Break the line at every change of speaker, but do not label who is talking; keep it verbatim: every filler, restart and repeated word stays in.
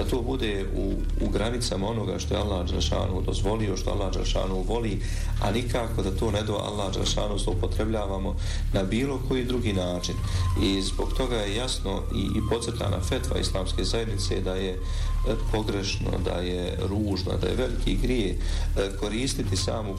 da to bude u, u granicama onoga što je Allah dželešanu dozvolio, što Allah dželešanu voli, a nikako da to ne do Allah dželešanu zloupotrebljavamo na bilo koji drugi način. I zbog toga je jasno i, i podcrtana fetva islamske zajednice da je pogrešno, da je ružno, da je veliki grije koristiti samu